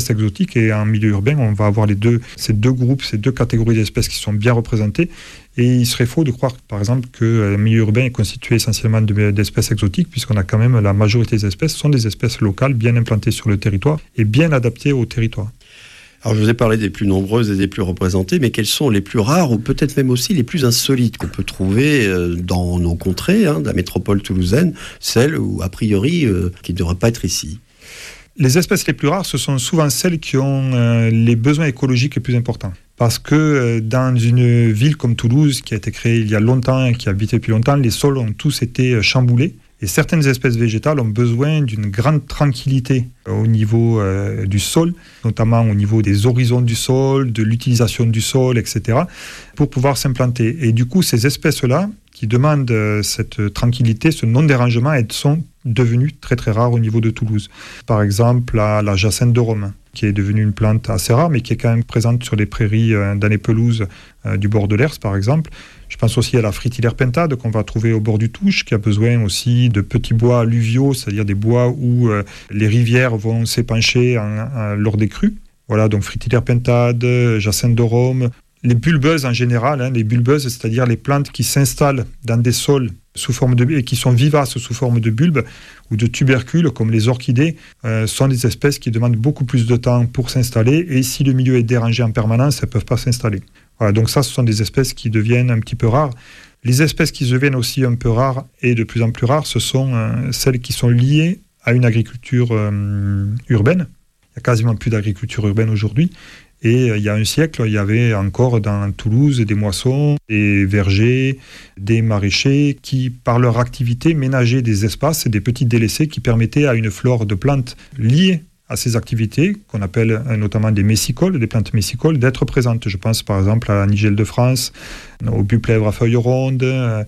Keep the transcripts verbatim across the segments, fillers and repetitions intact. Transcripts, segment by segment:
espèces exotiques. Et en milieu urbain, on va avoir les deux, ces deux groupes, ces deux catégories d'espèces qui sont bien représentées. Et il serait faux de croire, par exemple, que le milieu urbain est constitué essentiellement de, d'espèces exotiques, puisqu'on a quand même la majorité des espèces sont des espèces locales, bien implantées sur le territoire et bien adaptées au territoire. Alors, je vous ai parlé des plus nombreuses et des plus représentées, mais quelles sont les plus rares ou peut-être même aussi les plus insolites qu'on peut trouver dans nos contrées, hein, de la métropole toulousaine, celles où, a priori, euh, qui ne devraient pas être ici? Les espèces les plus rares, ce sont souvent celles qui ont euh, les besoins écologiques les plus importants. Parce que euh, dans une ville comme Toulouse, qui a été créée il y a longtemps et qui habite depuis longtemps, les sols ont tous été chamboulés. Et certaines espèces végétales ont besoin d'une grande tranquillité au niveau euh, du sol, notamment au niveau des horizons du sol, de l'utilisation du sol, et cetera, pour pouvoir s'implanter. Et du coup, ces espèces-là, qui demandent euh, cette tranquillité, ce non-dérangement, elles sont devenues très très rares au niveau de Toulouse. Par exemple, la, la jacinthe de Rome, qui est devenue une plante assez rare, mais qui est quand même présente sur les prairies, euh, dans les pelouses euh, du bord de l'Hers, par exemple. Je pense aussi à la Fritillaire pentade qu'on va trouver au bord du Touche, qui a besoin aussi de petits bois alluviaux, c'est-à-dire des bois où euh, les rivières vont s'épancher en, en, lors des crues. Voilà, donc Fritillaire pentade, jacinthe de Rome. Les bulbeuses en général, hein, les bulbeuses, c'est-à-dire les plantes qui s'installent dans des sols sous forme de, et qui sont vivaces sous forme de bulbes ou de tubercules, comme les orchidées, euh, sont des espèces qui demandent beaucoup plus de temps pour s'installer. Et si le milieu est dérangé en permanence, elles ne peuvent pas s'installer. Voilà, donc ça, ce sont des espèces qui deviennent un petit peu rares. Les espèces qui deviennent aussi un peu rares et de plus en plus rares, ce sont euh, celles qui sont liées à une agriculture euh, urbaine. Il n'y a quasiment plus d'agriculture urbaine aujourd'hui. Et euh, il y a un siècle, il y avait encore dans Toulouse des moissons, des vergers, des maraîchers qui, par leur activité, ménageaient des espaces, des petits délaissés qui permettaient à une flore de plantes liées à ces activités, qu'on appelle notamment des messicoles, des plantes messicoles, d'être présentes. Je pense par exemple à la nigelle de France, au buplèvre à feuilles rondes,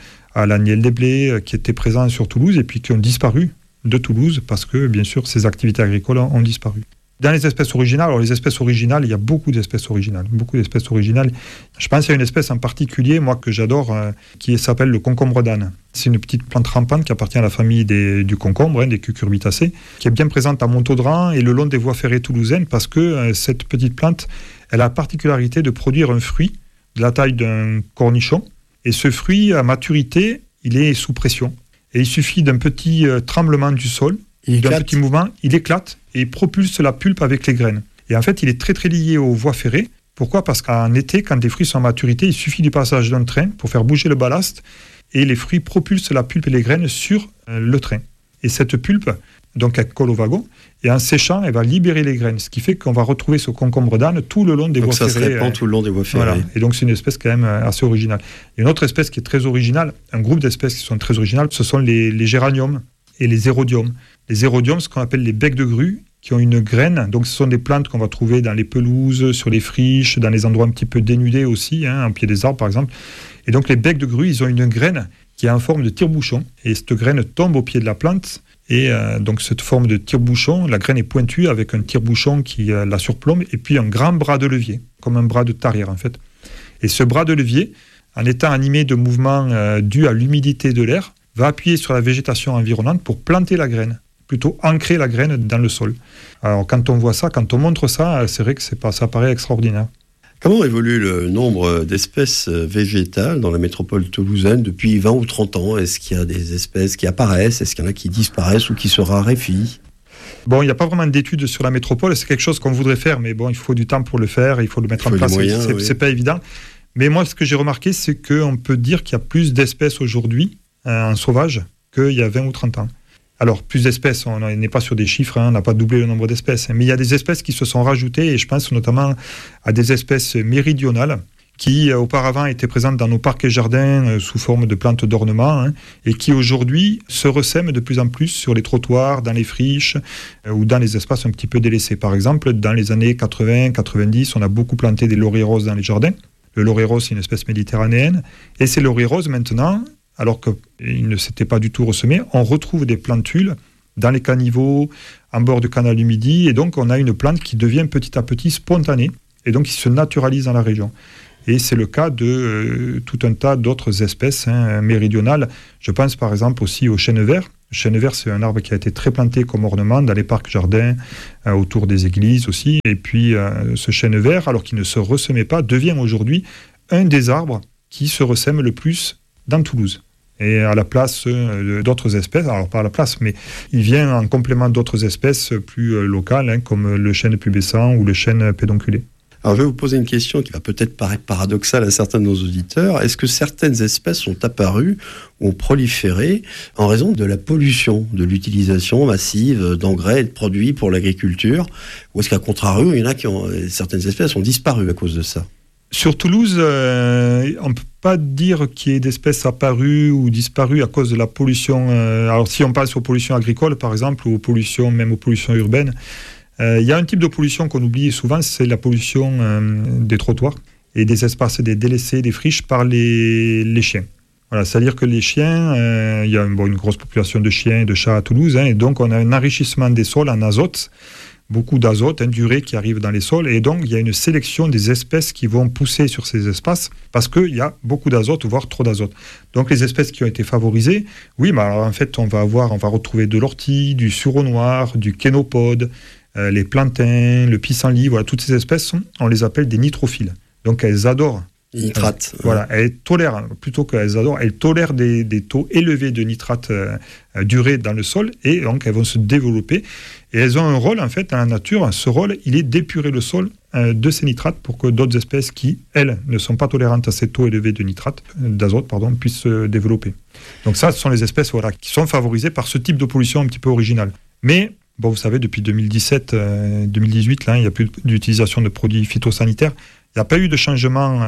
à l'agnelle des blés, qui étaient présents sur Toulouse et puis qui ont disparu de Toulouse parce que, bien sûr, ces activités agricoles ont disparu. Dans les espèces originales, alors les espèces originales, il y a beaucoup d'espèces originales, beaucoup d'espèces originales. Je pense à une espèce en particulier, moi, que j'adore, euh, qui s'appelle le concombre d'âne. C'est une petite plante rampante qui appartient à la famille des, du concombre, hein, des cucurbitacées, qui est bien présente à Montaudran et le long des voies ferrées toulousaines parce que euh, cette petite plante, elle a la particularité de produire un fruit de la taille d'un cornichon. Et ce fruit, à maturité, il est sous pression. Et il suffit d'un petit euh, tremblement du sol, il d'un éclate. petit mouvement, il éclate et il propulse la pulpe avec les graines. Et en fait, il est très très lié aux voies ferrées. Pourquoi ? Parce qu'en été, quand des fruits sont à maturité, il suffit du passage d'un train pour faire bouger le ballast et les fruits propulsent la pulpe et les graines sur euh, le train. Et cette pulpe, donc elle colle au wagon, et en séchant, elle va libérer les graines, ce qui fait qu'on va retrouver ce concombre d'âne tout le long des donc voies ça ferrées. Ça se répand euh, tout le long des voies ferrées. Voilà. Et donc c'est une espèce quand même assez originale. Et une autre espèce qui est très originale, un groupe d'espèces qui sont très originales, ce sont les, les géraniums et les érodiums. Les érodiums, ce qu'on appelle les becs de grue, qui ont une graine. Donc ce sont des plantes qu'on va trouver dans les pelouses, sur les friches, dans les endroits un petit peu dénudés aussi, hein, en pied des arbres par exemple. Et donc les becs de grue, ils ont une graine qui est en forme de tire-bouchon. Et cette graine tombe au pied de la plante. Et euh, donc cette forme de tire-bouchon, la graine est pointue avec un tire-bouchon qui euh, la surplombe et puis un grand bras de levier, comme un bras de tarière en fait. Et ce bras de levier, en étant animé de mouvements euh, dus à l'humidité de l'air, va appuyer sur la végétation environnante pour planter la graine, plutôt ancrer la graine dans le sol. Alors quand on voit ça, quand on montre ça, c'est vrai que c'est pas, ça paraît extraordinaire. Comment évolue le nombre d'espèces végétales dans la métropole toulousaine depuis vingt ou trente ans ? Est-ce qu'il y a des espèces qui apparaissent ? Est-ce qu'il y en a qui disparaissent ou qui se raréfient ? Bon, il n'y a pas vraiment d'études sur la métropole. C'est quelque chose qu'on voudrait faire, mais bon, il faut du temps pour le faire. Il faut le mettre il en place. Moyens, c'est, oui. c'est pas évident. Mais moi, ce que j'ai remarqué, c'est qu'on peut dire qu'il y a plus d'espèces aujourd'hui euh, en sauvage qu'il y a vingt ou trente ans. Alors, plus d'espèces, on n'est pas sur des chiffres, hein, on n'a pas doublé le nombre d'espèces, hein, mais il y a des espèces qui se sont rajoutées, et je pense notamment à des espèces méridionales qui euh, auparavant étaient présentes dans nos parcs et jardins euh, sous forme de plantes d'ornement, hein, et qui aujourd'hui se ressèment de plus en plus sur les trottoirs, dans les friches euh, ou dans les espaces un petit peu délaissés. Par exemple, dans les années quatre-vingts quatre-vingt-dix, on a beaucoup planté des lauriers roses dans les jardins. Le laurier rose, c'est une espèce méditerranéenne, et ces lauriers roses, maintenant, alors qu'ils ne s'étaient pas du tout ressemés, on retrouve des plantules dans les caniveaux, en bord du canal du Midi, et donc on a une plante qui devient petit à petit spontanée, et donc qui se naturalise dans la région. Et c'est le cas de euh, tout un tas d'autres espèces hein, méridionales. Je pense par exemple aussi au chêne vert, Le chêne vert, c'est un arbre qui a été très planté comme ornement dans les parcs jardins, euh, autour des églises aussi. Et puis, euh, ce chêne vert, alors qu'il ne se ressemait pas, devient aujourd'hui un des arbres qui se ressème le plus dans Toulouse. Et à la place euh, d'autres espèces, alors pas à la place, mais il vient en complément d'autres espèces plus euh, locales, hein, comme le chêne pubescent ou le chêne pédonculé. Alors je vais vous poser une question qui va peut-être paraître paradoxale à certains de nos auditeurs. Est-ce que certaines espèces sont apparues ou ont proliféré en raison de la pollution, de l'utilisation massive d'engrais et de produits pour l'agriculture? Ou est-ce qu'à contrario, il y en a qui ont, certaines espèces ont disparu à cause de ça? Sur Toulouse, euh, on ne peut pas dire qu'il y ait d'espèces apparues ou disparues à cause de la pollution. Euh, alors si on passe aux pollutions agricoles, par exemple, ou aux pollutions, même aux pollutions urbaines, euh, il y a un type de pollution qu'on oublie souvent, c'est la pollution euh, des trottoirs et des espaces des délaissés, des friches par les, les chiens. Voilà, c'est-à-dire que les chiens, euh, il y a bon, une grosse population de chiens et de chats à Toulouse, hein, et donc on a un enrichissement des sols en azote, beaucoup d'azote, hein, d'urée qui arrive dans les sols, et donc il y a une sélection des espèces qui vont pousser sur ces espaces parce qu'il y a beaucoup d'azote, voire trop d'azote. Donc les espèces qui ont été favorisées, oui, mais alors, en fait on va avoir, on va retrouver de l'ortie, du sureau noir, du kénopode, euh, les plantains, le pissenlit, voilà, toutes ces espèces, on les appelle des nitrophiles. Donc elles adorent. Les nitrates. Euh, voilà, elles tolèrent, plutôt qu'elles adorent, elles tolèrent des, des taux élevés de nitrates euh, d'urée dans le sol, et donc elles vont se développer. Et elles ont un rôle, en fait, dans la nature. Ce rôle, il est d'épurer le sol euh, de ces nitrates pour que d'autres espèces qui, elles, ne sont pas tolérantes à ces taux élevés de nitrates, euh, d'azote, pardon, puissent se développer. Donc ça, ce sont les espèces voilà, qui sont favorisées par ce type de pollution un petit peu originale. Mais, bon, vous savez, depuis deux mille dix-sept, euh, deux mille dix-huit, là, il n'y a plus d'utilisation de produits phytosanitaires. Il n'y a pas eu de changement, euh,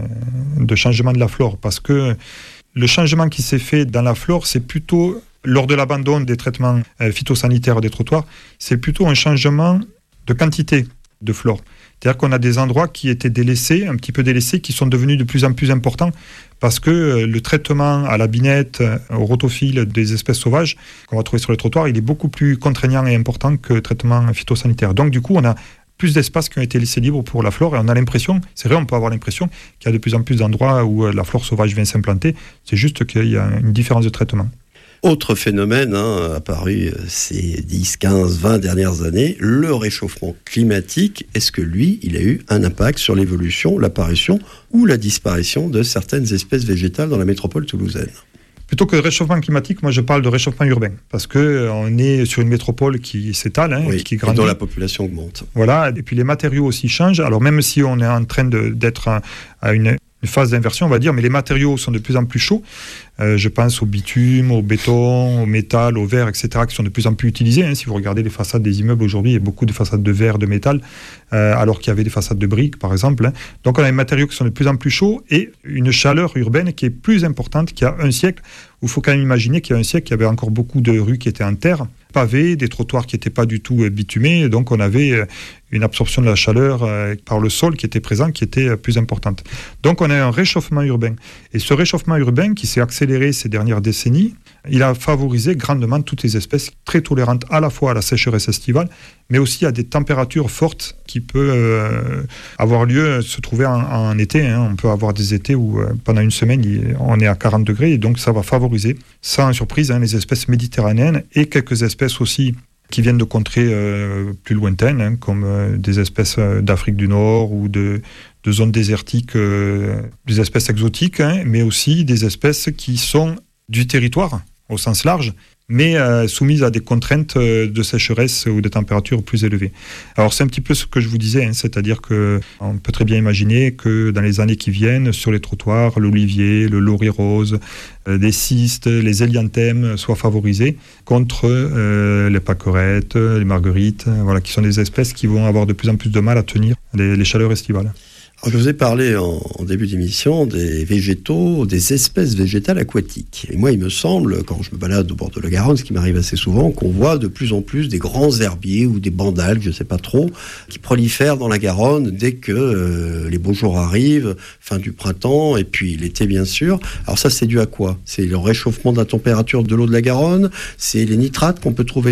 de changement de la flore, parce que le changement qui s'est fait dans la flore, c'est plutôt, lors de l'abandon des traitements euh, phytosanitaires des trottoirs, c'est plutôt un changement de quantité de flore. C'est-à-dire qu'on a des endroits qui étaient délaissés, un petit peu délaissés, qui sont devenus de plus en plus importants, parce que euh, le traitement à la binette, euh, au rotophile des espèces sauvages qu'on va trouver sur les trottoirs, il est beaucoup plus contraignant et important que le traitement phytosanitaire. Donc du coup, on a plus d'espaces qui ont été laissés libres pour la flore, et on a l'impression, c'est vrai, on peut avoir l'impression qu'il y a de plus en plus d'endroits où la flore sauvage vient s'implanter, c'est juste qu'il y a une différence de traitement. Autre phénomène hein, apparu ces dix, quinze, vingt dernières années, le réchauffement climatique. Est-ce que lui, il a eu un impact sur l'évolution, l'apparition ou la disparition de certaines espèces végétales dans la métropole toulousaine ? Plutôt que de réchauffement climatique, moi je parle de réchauffement urbain, parce qu'on euh, est sur une métropole qui s'étale, hein, oui, qui grandit. Et dont la population augmente. Voilà, et puis les matériaux aussi changent. Alors même si on est en train de, d'être à, à une, une phase d'inversion, on va dire, mais les matériaux sont de plus en plus chauds. Euh, je pense au bitume, au béton, au métal, au verre, et cetera, qui sont de plus en plus utilisés. Hein. Si vous regardez les façades des immeubles aujourd'hui, il y a beaucoup de façades de verre, de métal, euh, alors qu'il y avait des façades de briques, par exemple. Hein. Donc on a des matériaux qui sont de plus en plus chauds et une chaleur urbaine qui est plus importante qu'il y a un siècle, où il faut quand même imaginer qu'il y a un siècle, il y avait encore beaucoup de rues qui étaient en terre, pavées, des trottoirs qui n'étaient pas du tout bitumés, donc on avait une absorption de la chaleur par le sol qui était présent, qui était plus importante. Donc on a un réchauffement urbain. Et ce réchauffement urbain qui s'est accéléré ces dernières décennies, il a favorisé grandement toutes les espèces très tolérantes à la fois à la sécheresse estivale, mais aussi à des températures fortes qui peuvent euh, avoir lieu, se trouver en, en été. Hein. On peut avoir des étés où euh, pendant une semaine, il, on est à quarante degrés, et donc ça va favoriser, sans surprise, hein, les espèces méditerranéennes et quelques espèces aussi qui viennent de contrées euh, plus lointaines, hein, comme euh, des espèces euh, d'Afrique du Nord ou de, de zones désertiques, euh, des espèces exotiques, hein, mais aussi des espèces qui sont du territoire, au sens large, mais euh, soumises à des contraintes euh, de sécheresse ou de températures plus élevées. Alors c'est un petit peu ce que je vous disais, hein, c'est-à-dire qu'on peut très bien imaginer que dans les années qui viennent, sur les trottoirs, l'olivier, le laurier rose, euh, les cystes, les hélianthèmes soient favorisés contre euh, les pâquerettes, les marguerites, euh, voilà, qui sont des espèces qui vont avoir de plus en plus de mal à tenir les, les chaleurs estivales. Alors, je vous ai parlé en, en début d'émission des végétaux, des espèces végétales aquatiques. Et moi, il me semble, quand je me balade au bord de la Garonne, ce qui m'arrive assez souvent, qu'on voit de plus en plus des grands herbiers ou des bancs d'algues, je ne sais pas trop, qui prolifèrent dans la Garonne dès que euh, les beaux jours arrivent, fin du printemps, et puis l'été, bien sûr. Alors ça, c'est dû à quoi ? C'est le réchauffement de la température de l'eau de la Garonne ? C'est les nitrates qu'on peut trouver dedans ?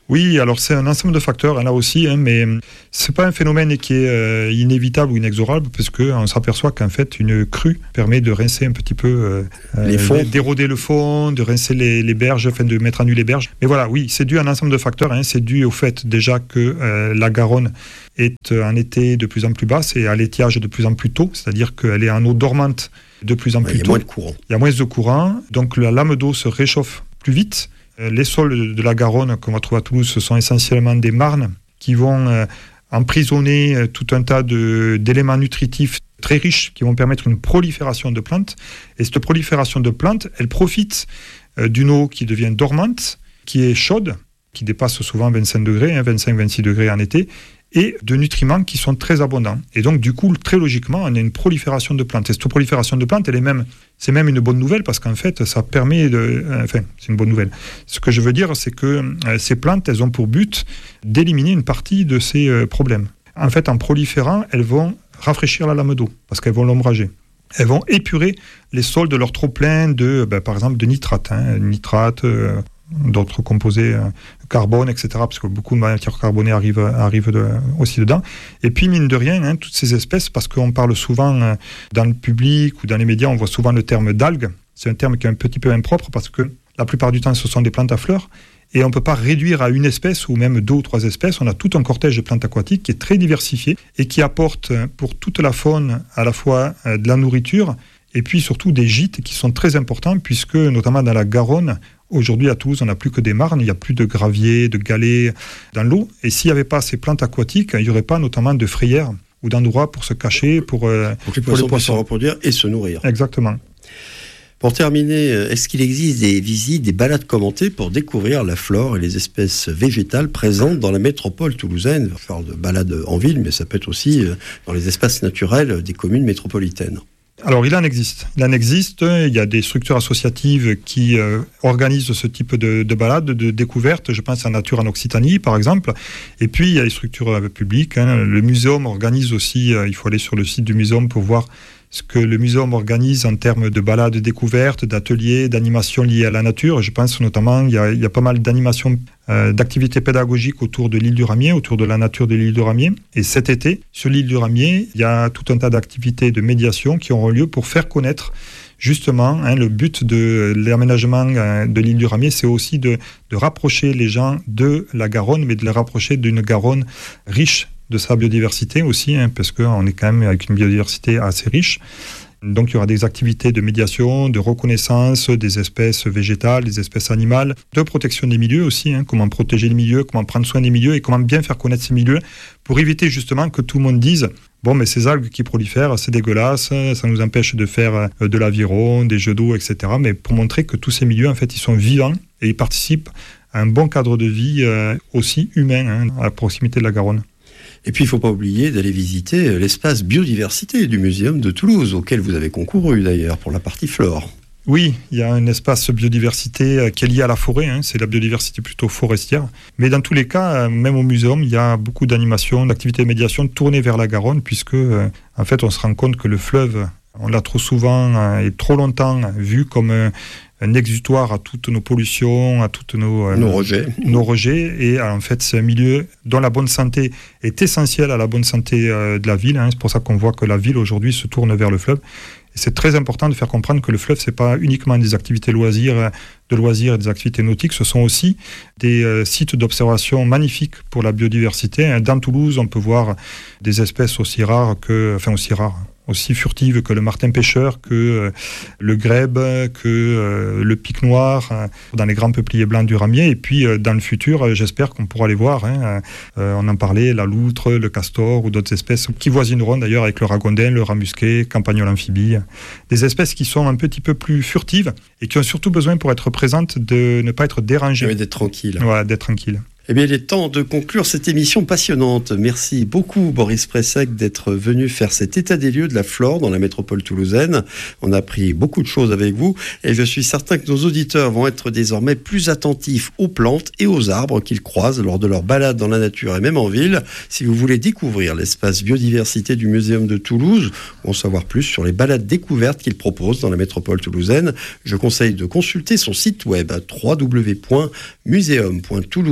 Oui, alors c'est un ensemble de facteurs, là aussi, hein, mais c'est pas un phénomène qui est euh, inévitable ou inexorable, parce qu'on s'aperçoit qu'en fait, une crue permet de rincer un petit peu, euh, les fonds. d'éroder le fond, de rincer les, les berges, enfin de mettre à nu les berges. Mais voilà, oui, c'est dû à un ensemble de facteurs. Hein, c'est dû au fait déjà que euh, la Garonne est en été de plus en plus basse et à l'étiage de plus en plus tôt, c'est-à-dire qu'elle est en eau dormante de plus en plus tôt. Il y a moins de courant. Il y a moins de courant, donc la lame d'eau se réchauffe plus vite. Les sols de la Garonne qu'on va trouver à Toulouse, ce sont essentiellement des marnes qui vont euh, emprisonner euh, tout un tas de, d'éléments nutritifs très riches qui vont permettre une prolifération de plantes. Et cette prolifération de plantes, elle profite euh, d'une eau qui devient dormante, qui est chaude, qui dépasse souvent vingt-cinq degrés, hein, vingt-cinq à vingt-six degrés en été, et de nutriments qui sont très abondants. Et donc, du coup, très logiquement, on a une prolifération de plantes. Et cette prolifération de plantes, elle est même, c'est même une bonne nouvelle parce qu'en fait, ça permet de... Euh, enfin, c'est une bonne nouvelle. Ce que je veux dire, c'est que euh, ces plantes, elles ont pour but d'éliminer une partie de ces euh, problèmes. En fait, en proliférant, elles vont rafraîchir la lame d'eau parce qu'elles vont l'ombrager. Elles vont épurer les sols de leur trop-plein de, ben, par exemple, de nitrates. Hein, nitrates... Euh, d'autres composés, euh, carbone, et cetera, parce que beaucoup de matières carbonées arrivent, arrivent de, aussi dedans. Et puis, mine de rien, hein, toutes ces espèces, parce qu'on parle souvent euh, dans le public ou dans les médias, on voit souvent le terme d'algues. C'est un terme qui est un petit peu impropre, parce que la plupart du temps, ce sont des plantes à fleurs, et on ne peut pas réduire à une espèce, ou même deux ou trois espèces. On a tout un cortège de plantes aquatiques qui est très diversifié, et qui apporte pour toute la faune, à la fois euh, de la nourriture, et puis surtout des gîtes qui sont très importants, puisque, notamment dans la Garonne, aujourd'hui, à Toulouse, on n'a plus que des marnes, il n'y a plus de graviers, de galets dans l'eau. Et s'il n'y avait pas ces plantes aquatiques, il n'y aurait pas notamment de frayères ou d'endroits pour se cacher, pour, euh, pour que les poissons puissent se reproduire et se nourrir. Exactement. Pour terminer, est-ce qu'il existe des visites, des balades commentées pour découvrir la flore et les espèces végétales présentes dans la métropole toulousaine ? On va faire de balades en ville, mais ça peut être aussi dans les espaces naturels des communes métropolitaines. Alors, il en existe. Il en existe. Il y a des structures associatives qui euh, organisent ce type de, de balades, de découvertes. Je pense à Nature en Occitanie, par exemple. Et puis, il y a les structures euh, publiques. Hein. Le muséum organise aussi, euh, il faut aller sur le site du muséum pour voir ce que le muséum organise en termes de balades découvertes, d'ateliers, d'animations liées à la nature. Je pense notamment, il y a, il y a pas mal d'animations, euh, d'activités pédagogiques autour de l'île du Ramier, autour de la nature de l'île du Ramier. Et cet été, sur l'île du Ramier, il y a tout un tas d'activités de médiation qui auront lieu pour faire connaître justement, hein, le but de l'aménagement de l'île du Ramier, c'est aussi de, de rapprocher les gens de la Garonne, mais de les rapprocher d'une Garonne riche de sa biodiversité aussi, hein, parce qu'on est quand même avec une biodiversité assez riche. Donc il y aura des activités de médiation, de reconnaissance des espèces végétales, des espèces animales, de protection des milieux aussi, hein, comment protéger les milieux, comment prendre soin des milieux et comment bien faire connaître ces milieux pour éviter justement que tout le monde dise « bon, mais ces algues qui prolifèrent, c'est dégueulasse, ça nous empêche de faire de l'aviron, des jeux d'eau, et cetera » Mais pour montrer que tous ces milieux, en fait, ils sont vivants et ils participent à un bon cadre de vie euh, aussi humain, hein, à proximité de la Garonne. Et puis, il ne faut pas oublier d'aller visiter l'espace biodiversité du Muséum de Toulouse, auquel vous avez concouru d'ailleurs pour la partie flore. Oui, il y a un espace biodiversité qui est lié à la forêt, hein, c'est la biodiversité plutôt forestière. Mais dans tous les cas, même au muséum, il y a beaucoup d'animations, d'activités de médiation tournées vers la Garonne, puisque en fait, on se rend compte que le fleuve, on l'a trop souvent et trop longtemps vu comme un, un exutoire à toutes nos pollutions, à toutes nos, nos rejets. Nos rejets. Et en fait, c'est un milieu dont la bonne santé est essentielle à la bonne santé de la ville. Hein. C'est pour ça qu'on voit que la ville aujourd'hui se tourne vers le fleuve. Et c'est très important de faire comprendre que le fleuve, c'est pas uniquement des activités loisirs, de loisirs et des activités nautiques, ce sont aussi des euh, sites d'observation magnifiques pour la biodiversité. Dans Toulouse, on peut voir des espèces aussi rares que, enfin aussi rares, aussi furtives que le martin pêcheur, que euh, le grèbe, que euh, le pic noir, euh, dans les grands peupliers blancs du Ramier. Et puis, euh, dans le futur, euh, j'espère qu'on pourra les voir. Hein. Euh, on en parlait, la loutre, le castor ou d'autres espèces qui voisineront d'ailleurs avec le ragondin, le rat musqué, campagnol amphibie. Des espèces qui sont un petit peu plus furtives et qui ont surtout besoin pour être présentes de ne pas être dérangées. Oui, d'être tranquille. Voilà, d'être tranquille. Eh bien, il est temps de conclure cette émission passionnante. Merci beaucoup, Boris Pressac, d'être venu faire cet état des lieux de la flore dans la métropole toulousaine. On a appris beaucoup de choses avec vous et je suis certain que nos auditeurs vont être désormais plus attentifs aux plantes et aux arbres qu'ils croisent lors de leur balade dans la nature et même en ville. Si vous voulez découvrir l'espace biodiversité du Muséum de Toulouse ou en savoir plus sur les balades découvertes qu'il propose dans la métropole toulousaine, je conseille de consulter son site web à w w w point museum point toulouse tiret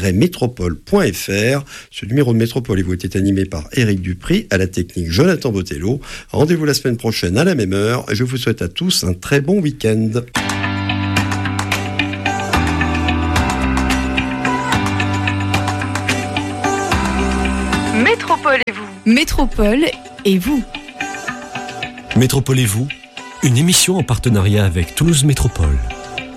tiret métropole point f r. Ce numéro de Métropole vous était animé par Éric Dupri, à la technique Jonathan Botello. Rendez-vous la semaine prochaine à la même heure. Je vous souhaite à tous un très bon week-end. Métropole et vous. Métropole et vous. Métropole et vous, une émission en partenariat avec Toulouse Métropole.